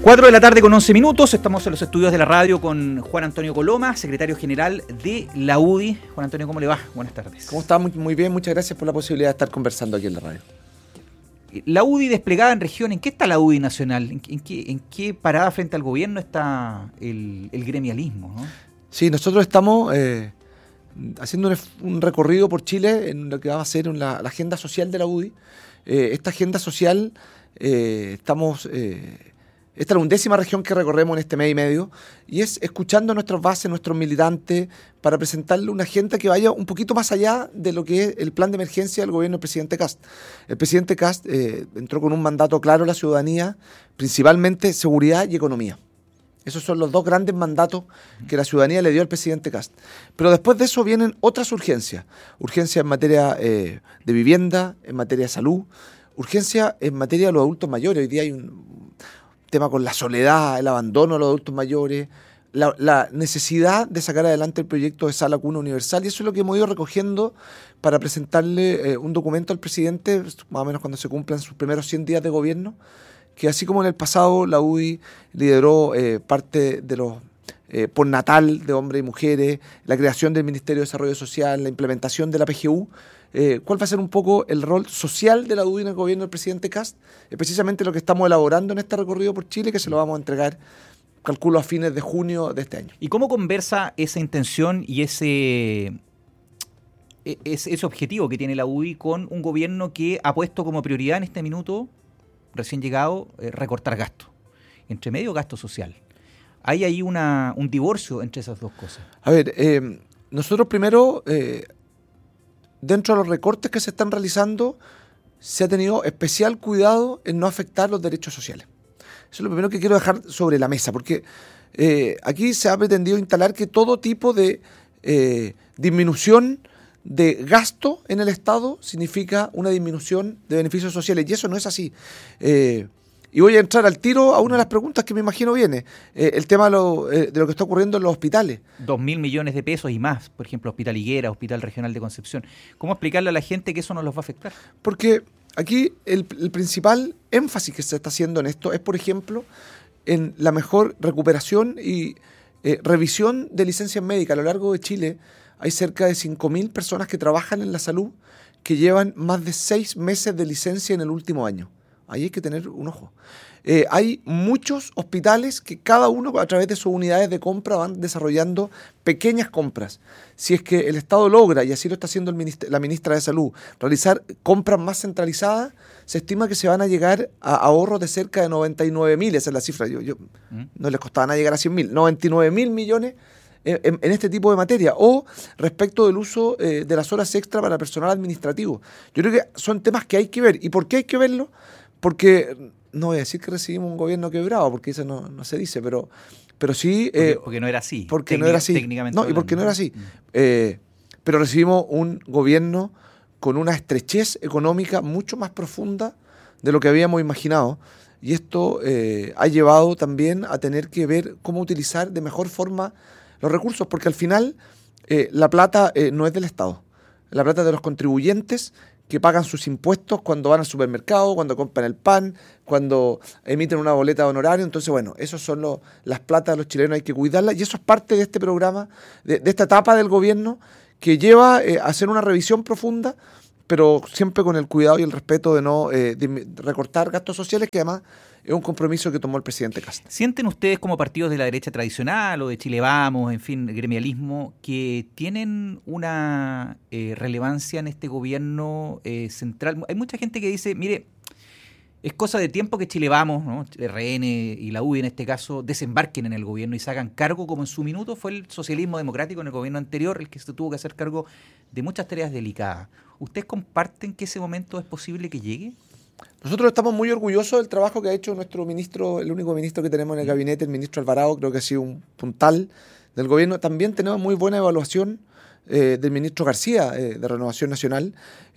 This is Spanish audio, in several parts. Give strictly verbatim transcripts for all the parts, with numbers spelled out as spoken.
cuatro de la tarde con once minutos, estamos en los estudios de la radio con Juan Antonio Coloma, secretario general de la U D I. Juan Antonio, ¿cómo le va? Buenas tardes. ¿Cómo está? Muy, muy bien, muchas gracias por la posibilidad de estar conversando aquí en la radio. La U D I desplegada en región, ¿en qué está la U D I nacional? ¿En, en, qué, en qué parada frente al gobierno está el, el gremialismo, ¿no? Sí, nosotros estamos eh, haciendo un, un recorrido por Chile en lo que va a ser la, la agenda social de la U D I. Eh, esta agenda social, eh, estamos... Eh, Esta es la undécima región que recorremos en este mes y medio y es escuchando a nuestras bases, nuestros militantes, para presentarle una agenda que vaya un poquito más allá de lo que es el plan de emergencia del gobierno del presidente Kast. El presidente Kast eh, entró con un mandato claro a la ciudadanía, principalmente seguridad y economía. Esos son los dos grandes mandatos que la ciudadanía le dio al presidente Kast. Pero después de eso vienen otras urgencias. Urgencias en materia eh, de vivienda, en materia de salud, urgencias en materia de los adultos mayores. Hoy día hay un tema con la soledad, el abandono de los adultos mayores, la, la necesidad de sacar adelante el proyecto de Sala Cuna Universal, y eso es lo que hemos ido recogiendo para presentarle eh, un documento al presidente, más o menos cuando se cumplan sus primeros cien días de gobierno, que así como en el pasado la U D I lideró eh, parte de los eh, postnatal de hombres y mujeres, la creación del Ministerio de Desarrollo Social, la implementación de la P G U, Eh, ¿cuál va a ser un poco el rol social de la U D I en el gobierno del presidente Kast? Es precisamente lo que estamos elaborando en este recorrido por Chile, que se lo vamos a entregar, calculo, a fines de junio de este año. ¿Y cómo conversa esa intención y ese, ese, ese objetivo que tiene la U D I con un gobierno que ha puesto como prioridad en este minuto, recién llegado, eh, recortar gasto? Entre medio, gasto social. ¿Hay ahí una, un divorcio entre esas dos cosas? A ver, eh, nosotros primero... Eh, Dentro de los recortes que se están realizando, se ha tenido especial cuidado en no afectar los derechos sociales. Eso es lo primero que quiero dejar sobre la mesa, porque eh, aquí se ha pretendido instalar que todo tipo de eh, disminución de gasto en el Estado significa una disminución de beneficios sociales, y eso no es así. Eh, Y voy a entrar al tiro a una de las preguntas que me imagino viene, eh, el tema de lo, eh, de lo que está ocurriendo en los hospitales. Dos mil millones de pesos y más, por ejemplo, Hospital Higuera, Hospital Regional de Concepción. ¿Cómo explicarle a la gente que eso no los va a afectar? Porque aquí el, el principal énfasis que se está haciendo en esto es, por ejemplo, en la mejor recuperación y eh, revisión de licencias médicas. A lo largo de Chile hay cerca de cinco mil personas que trabajan en la salud que llevan más de seis meses de licencia en el último año. Ahí hay que tener un ojo. Eh, hay muchos hospitales que cada uno, a través de sus unidades de compra, van desarrollando pequeñas compras. Si es que el Estado logra, y así lo está haciendo el ministra, la ministra de Salud, realizar compras más centralizadas, se estima que se van a llegar a ahorros de cerca de noventa y nueve mil, esa es la cifra. Yo, yo, ¿Mm? No les costaba nada llegar a cien mil, noventa y nueve mil millones en, en este tipo de materia. O respecto del uso eh, de las horas extra para personal administrativo. Yo creo que son temas que hay que ver. ¿Y por qué hay que verlo? Porque, no voy a decir que recibimos un gobierno quebrado, porque eso no, no se dice, pero, pero sí... Porque, eh, porque no era así. Porque no era así. Técnicamente No, y porque no era así. Eh, pero recibimos un gobierno con una estrechez económica mucho más profunda de lo que habíamos imaginado. Y esto eh, ha llevado también a tener que ver cómo utilizar de mejor forma los recursos, porque al final eh, la plata eh, no es del Estado. La plata es de los contribuyentes que pagan sus impuestos cuando van al supermercado, cuando compran el pan, cuando emiten una boleta de honorario. Entonces, bueno, esos son los, las platas de los chilenos, hay que cuidarlas, y eso es parte de este programa, de, de esta etapa del gobierno que lleva eh, a hacer una revisión profunda, pero siempre con el cuidado y el respeto de no eh, de recortar gastos sociales, que además es un compromiso que tomó el presidente Kast. ¿Sienten ustedes como partidos de la derecha tradicional o de Chile Vamos, en fin, gremialismo, que tienen una eh, relevancia en este gobierno eh, central? Hay mucha gente que dice, mire, es cosa de tiempo que Chile Vamos, ¿no? R N y la U D I en este caso, desembarquen en el gobierno y se hagan cargo, como en su minuto fue el socialismo democrático en el gobierno anterior, el que se tuvo que hacer cargo de muchas tareas delicadas. ¿Ustedes comparten que ese momento es posible que llegue? Nosotros estamos muy orgullosos del trabajo que ha hecho nuestro ministro, el único ministro que tenemos en el gabinete, el ministro Alvarado. Creo que ha sido un puntal del gobierno. También tenemos muy buena evaluación eh, del ministro García, eh, de Renovación Nacional.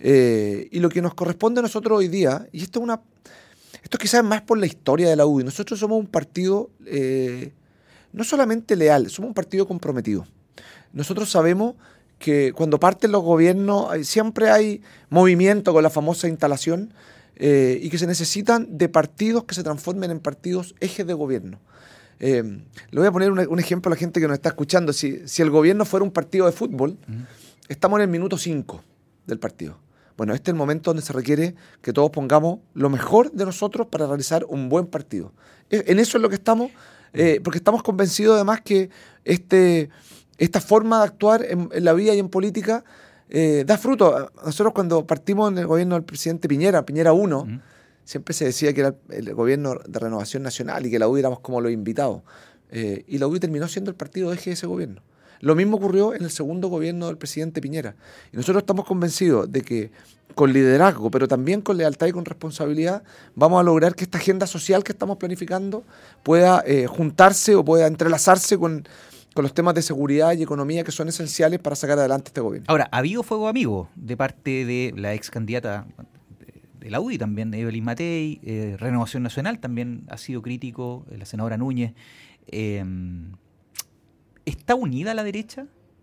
Eh, y lo que nos corresponde a nosotros hoy día, y esto es una, esto quizás es más por la historia de la U D I, nosotros somos un partido eh, no solamente leal, somos un partido comprometido. Nosotros sabemos que cuando parten los gobiernos siempre hay movimiento con la famosa instalación. eh, y que se necesitan de partidos que se transformen en partidos ejes de gobierno. Eh, le voy a poner un, un ejemplo a la gente que nos está escuchando. Si, si el gobierno fuera un partido de fútbol, uh-huh. estamos en el minuto cinco del partido. Bueno, este es el momento donde se requiere que todos pongamos lo mejor de nosotros para realizar un buen partido. En eso es lo que estamos, eh, porque estamos convencidos además que este, esta forma de actuar en, en la vida y en política eh, da fruto. Nosotros cuando partimos en el gobierno del presidente Piñera, Piñera uno, uh-huh. siempre se decía que era el gobierno de Renovación Nacional y que la U D I éramos como los invitados. Eh, y la U D I terminó siendo el partido eje de ese gobierno. Lo mismo ocurrió en el segundo gobierno del presidente Piñera. Y nosotros estamos convencidos de que con liderazgo, pero también con lealtad y con responsabilidad, vamos a lograr que esta agenda social que estamos planificando pueda eh, juntarse o pueda entrelazarse con, con los temas de seguridad y economía que son esenciales para sacar adelante este gobierno. Ahora, ¿ha habido fuego amigo de parte de la ex candidata de la U D I también, Evelyn Matei? eh, Renovación Nacional también ha sido crítico, la senadora Núñez. Eh, ¿Está unida la derecha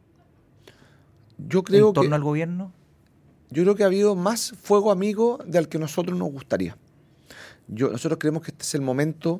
yo creo en torno que, al gobierno? Yo creo que ha habido más fuego amigo del que nosotros nos gustaría. Yo, nosotros creemos que este es el momento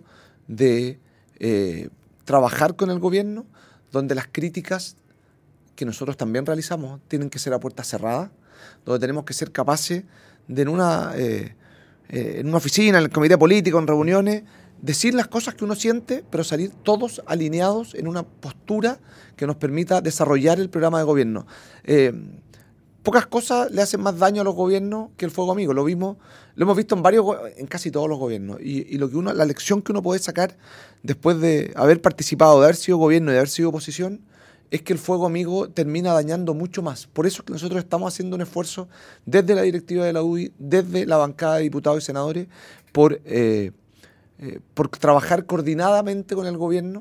de eh, trabajar con el gobierno, donde las críticas que nosotros también realizamos tienen que ser a puerta cerrada, donde tenemos que ser capaces de en una, eh, eh, en una oficina, en el comité político, en reuniones, decir las cosas que uno siente, pero salir todos alineados en una postura que nos permita desarrollar el programa de gobierno. Eh, pocas cosas le hacen más daño a los gobiernos que el fuego amigo. Lo vimos, lo hemos visto en varios, en casi todos los gobiernos. Y, y lo que uno, la lección que uno puede sacar después de haber participado, de haber sido gobierno y de haber sido oposición, es que el fuego amigo termina dañando mucho más. Por eso es que nosotros estamos haciendo un esfuerzo desde la directiva de la U D I, desde la bancada de diputados y senadores, por eh, Eh, por trabajar coordinadamente con el gobierno,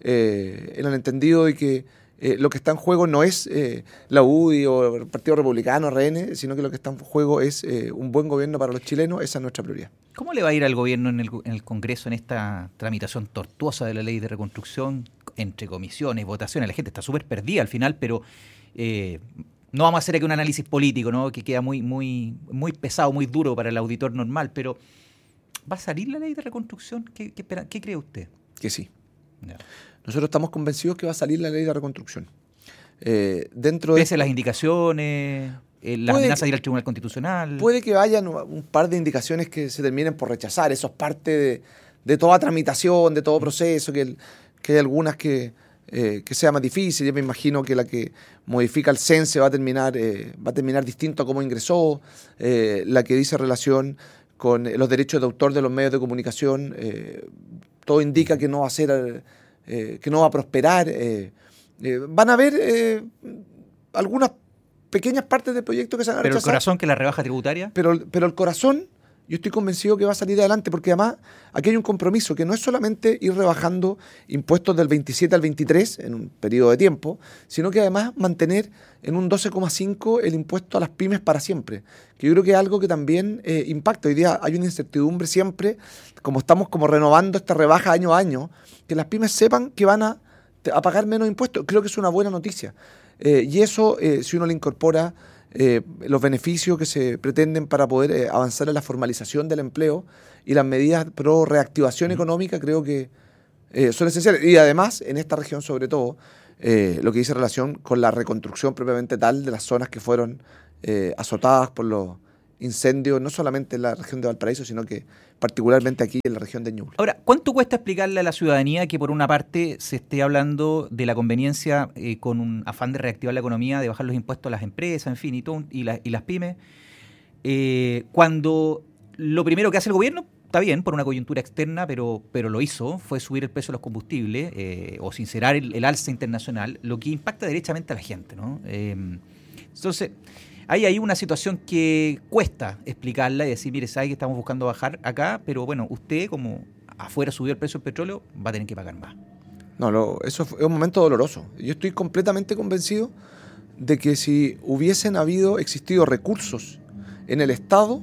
eh, en el entendido de que eh, lo que está en juego no es eh, la U D I o el Partido Republicano, R N, sino que lo que está en juego es eh, un buen gobierno para los chilenos. Esa es nuestra prioridad. ¿Cómo le va a ir al gobierno en el, en el Congreso en esta tramitación tortuosa de la ley de reconstrucción, entre comisiones, votaciones? La gente está súper perdida al final, pero eh, no vamos a hacer aquí un análisis político, ¿no?, que queda muy, muy, muy pesado, muy duro para el auditor normal, pero ¿va a salir la ley de reconstrucción? ¿Qué, qué, espera, ¿qué cree usted? Que sí. No. Nosotros estamos convencidos que va a salir la ley de reconstrucción. Eh, dentro Pese de a las indicaciones, eh, las amenazas de ir al Tribunal Constitucional. Puede que vayan un par de indicaciones que se terminen por rechazar. Eso es parte de, de toda tramitación, de todo proceso, que, el, que hay algunas que, eh, que sea más difícil. Yo me imagino que la que modifica el censo va a terminar, eh, va a terminar distinto a cómo ingresó. Eh, la que dice relación con los derechos de autor de los medios de comunicación, eh, todo indica que no va a ser, eh, que no va a prosperar. Eh, eh, van a haber eh, algunas pequeñas partes del proyecto que se van a Pero rechazar. el corazón, que es la rebaja tributaria. Pero, pero el corazón, yo estoy convencido que va a salir adelante, porque además aquí hay un compromiso que no es solamente ir rebajando impuestos del veintisiete al veintitrés en un periodo de tiempo, sino que además mantener en un doce coma cinco el impuesto a las pymes para siempre, que yo creo que es algo que también eh, impacta. Hoy día hay una incertidumbre siempre, como estamos como renovando esta rebaja año a año, que las pymes sepan que van a, a pagar menos impuestos. Creo que es una buena noticia. Eh, y eso, eh, si uno le incorpora Eh, los beneficios que se pretenden para poder eh, avanzar en la formalización del empleo y las medidas pro reactivación económica, creo que eh, son esenciales. Y además, en esta región sobre todo, eh, lo que dice relación con la reconstrucción propiamente tal de las zonas que fueron eh, azotadas por los incendios, no solamente en la región de Valparaíso, sino que particularmente aquí en la región de Ñuble. Ahora, ¿cuánto cuesta explicarle a la ciudadanía que por una parte se esté hablando de la conveniencia eh, con un afán de reactivar la economía, de bajar los impuestos a las empresas, en fin, y, todo, y, la, y las pymes, eh, cuando lo primero que hace el gobierno, está bien, por una coyuntura externa, pero, pero lo hizo, fue subir el precio de los combustibles eh, o sincerar el, el alza internacional, lo que impacta derechamente a la gente, ¿no? Eh, entonces, hay ahí una situación que cuesta explicarla y decir, mire, sabe que estamos buscando bajar acá, pero bueno, usted como afuera subió el precio del petróleo, va a tener que pagar más. No, lo, eso es un momento doloroso. Yo estoy completamente convencido de que si hubiesen habido, existido recursos en el Estado,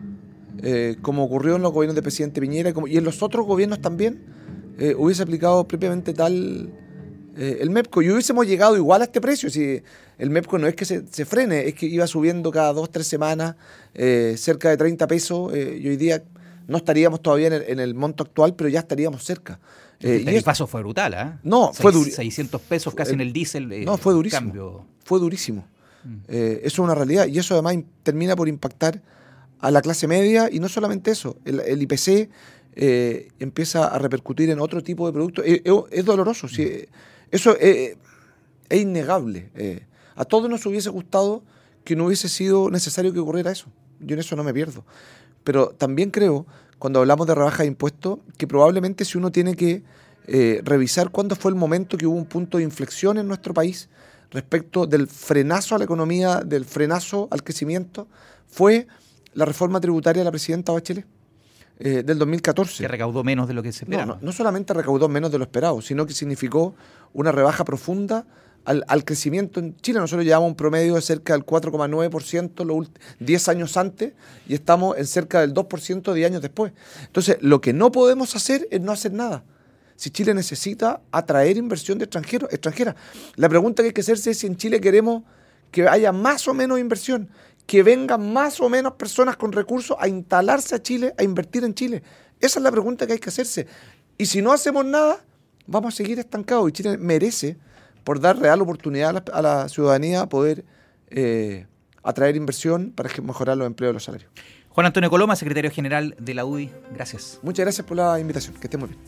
eh, como ocurrió en los gobiernos del presidente Piñera como, y en los otros gobiernos también, eh, hubiese aplicado propiamente tal eh, el MEPCO, y hubiésemos llegado igual a este precio. Si el MEPCO no es que se, se frene, es que iba subiendo cada dos, tres semanas, eh, cerca de treinta pesos, eh, y hoy día no estaríamos todavía en el, en el monto actual, pero ya estaríamos cerca. Eh, el paso fue brutal, ¿eh? No, Seis, fue durísimo. seiscientos pesos casi en el diésel. Eh, no, fue durísimo. Cambio. Fue durísimo. Mm. Eh, eso es una realidad, y eso además termina por impactar a la clase media, y no solamente eso, el, el I P C eh, empieza a repercutir en otro tipo de productos. Eh, eh, es doloroso, sí, eh, eso eh, es innegable. Eh, a todos nos hubiese gustado que no hubiese sido necesario que ocurriera eso. Yo en eso no me pierdo. Pero también creo, cuando hablamos de rebaja de impuestos, que probablemente si uno tiene que eh, revisar cuándo fue el momento que hubo un punto de inflexión en nuestro país respecto del frenazo a la economía, del frenazo al crecimiento, fue la reforma tributaria de la presidenta Bachelet eh, del dos mil catorce. Que recaudó menos de lo que se esperaba. No, no, no solamente recaudó menos de lo esperado, sino que significó una rebaja profunda al, al crecimiento en Chile. Nosotros llevamos un promedio de cerca del cuatro coma nueve por ciento los diez años antes, y estamos en cerca del dos por ciento diez años después. Entonces, lo que no podemos hacer es no hacer nada. Si Chile necesita atraer inversión de extranjeros, extranjera. La pregunta que hay que hacerse es si en Chile queremos que haya más o menos inversión, que vengan más o menos personas con recursos a instalarse a Chile, a invertir en Chile. Esa es la pregunta que hay que hacerse. Y si no hacemos nada, vamos a seguir estancados. Y Chile merece, por dar real oportunidad a la, a la ciudadanía, poder eh, atraer inversión para mejorar los empleos y los salarios. Juan Antonio Coloma, secretario general de la U D I, gracias. Muchas gracias por la invitación. Que estén muy bien.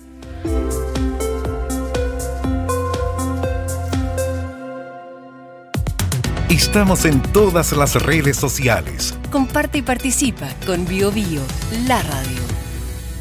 Estamos en todas las redes sociales. Comparte y participa con Bio Bio, la radio.